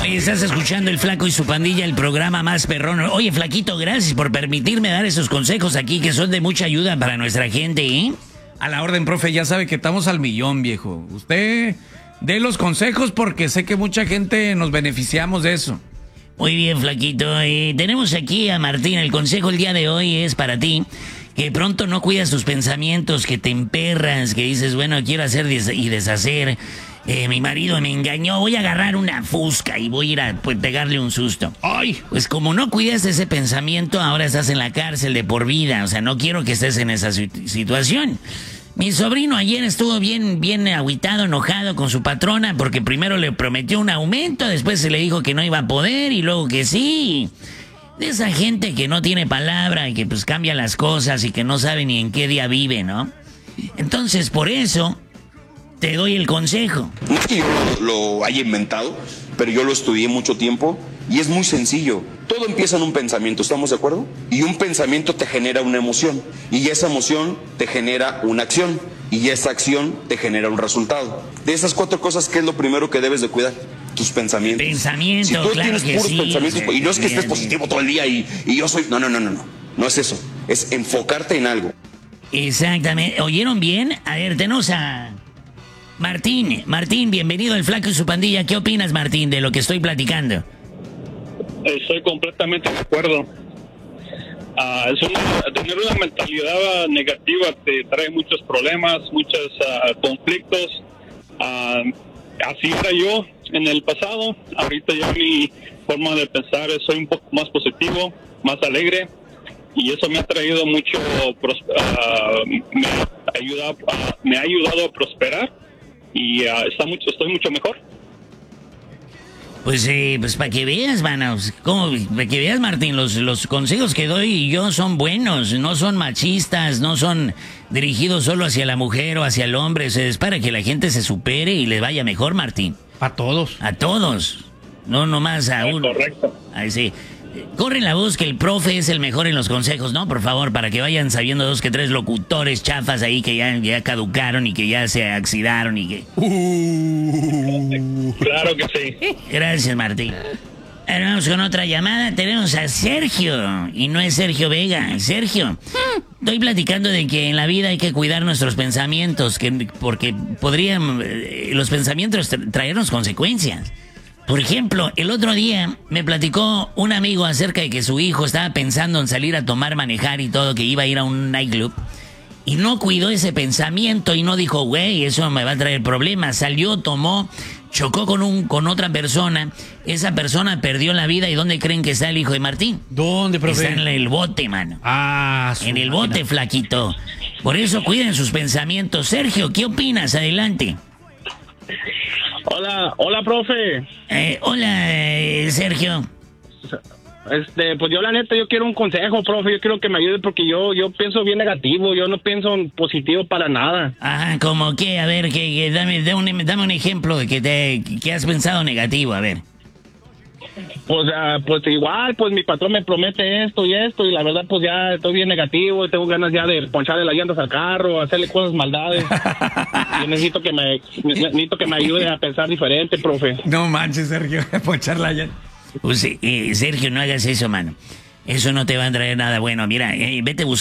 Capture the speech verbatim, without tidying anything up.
Oye, estás escuchando El Flaco y su Pandilla, el programa más perrón. Oye, Flaquito, gracias por permitirme dar esos consejos aquí que son de mucha ayuda para nuestra gente, ¿eh? A la orden, profe, ya sabe que estamos al millón, viejo. Usted dé los consejos porque sé que mucha gente nos beneficiamos de eso. Muy bien, Flaquito. Eh, tenemos aquí a Martín. El consejo el día de hoy es para ti. Que pronto no cuidas tus pensamientos, que te emperras, que dices, bueno, quiero hacer des- y deshacer. Eh, mi marido me engañó, voy a agarrar una fusca y voy a ir a pues, pegarle un susto. ¡Ay! Pues como no cuidas ese pensamiento, ahora estás en la cárcel de por vida. O sea, no quiero que estés en esa situ- situación. Mi sobrino ayer estuvo bien, bien agüitado, enojado con su patrona porque primero le prometió un aumento, después se le dijo que no iba a poder y luego que sí. De esa gente que no tiene palabra y que pues cambia las cosas y que no sabe ni en qué día vive, ¿no? Entonces, por eso, te doy el consejo. No es que yo lo, lo haya inventado, pero yo lo estudié mucho tiempo y es muy sencillo. Todo empieza en un pensamiento, ¿estamos de acuerdo? Y un pensamiento te genera una emoción y esa emoción te genera una acción y esa acción te genera un resultado. De esas cuatro cosas, ¿qué es lo primero que debes de cuidar? Tus pensamientos. Pensamiento, si tú claro tienes que puros sí, pensamientos, sí, y no es que sí, estés sí. positivo todo el día y, y yo soy... No, no, no, no, no. No es eso. Es enfocarte en algo. Exactamente. ¿Oyeron bien? A ver, tenemos a Martín. Martín, bienvenido al Flaco y su Pandilla. ¿Qué opinas, Martín, de lo que estoy platicando? Estoy completamente de acuerdo. Uh, es una, tener una mentalidad negativa te trae muchos problemas, muchos uh, conflictos. Uh, así era yo en el pasado. Ahorita ya mi forma de pensar es soy un poco más positivo, más alegre, y eso me ha traído mucho, uh, me, ha ayudado, uh, me ha ayudado a prosperar y uh, está mucho, estoy mucho mejor. Pues, eh, pues para que veas, manos, ¿cómo? Para que veas, Martín, los, los consejos que doy yo son buenos, no son machistas, no son dirigidos solo hacia la mujer o hacia el hombre, o sea, es para que la gente se supere y le vaya mejor, Martín. A todos. A todos, no nomás a Es uno. correcto. Ahí sí. Corre la voz que el profe es el mejor en los consejos, ¿no? Por favor, para que vayan sabiendo dos que tres locutores chafas ahí que ya, ya caducaron y que ya se oxidaron y que... Uh. Claro que sí. Gracias, Martín. Ahora vamos con otra llamada. Tenemos a Sergio. Y no es Sergio Vega, Sergio. Estoy platicando de que en la vida hay que cuidar nuestros pensamientos, que, porque podrían eh, los pensamientos tra- traernos consecuencias. Por ejemplo, el otro día me platicó un amigo acerca de que su hijo estaba pensando en salir a tomar, manejar y todo, que iba a ir a un nightclub. Y no cuidó ese pensamiento y no dijo, güey, eso me va a traer problemas. Salió, tomó, chocó con un con otra persona. Esa persona perdió la vida. ¿Y dónde creen que está el hijo de Martín? ¿Dónde, profe? Está en el bote, mano. Ah, su En el máquina. bote, flaquito. Por eso cuiden sus pensamientos. Sergio, ¿qué opinas? Adelante. Hola, hola, profe. Eh, hola, eh, Sergio. Este, pues yo la neta, yo quiero un consejo, profe. Yo quiero que me ayude porque yo, yo pienso bien negativo. Yo no pienso en positivo para nada. Ajá, ¿como qué? A ver, que, que dame, dame, un, dame un ejemplo de que, te, que has pensado negativo, a ver. Pues, ah, pues igual, pues mi patrón me promete esto y esto y la verdad, pues ya estoy bien negativo. Tengo ganas ya de poncharle las llantas al carro, hacerle cosas maldades. Yo necesito que me, necesito que me ayude a pensar diferente, profe. No manches, Sergio, pocharla ya. Pues, eh, Sergio, no hagas eso, mano. Eso no te va a traer nada bueno. Mira, eh, vete buscando.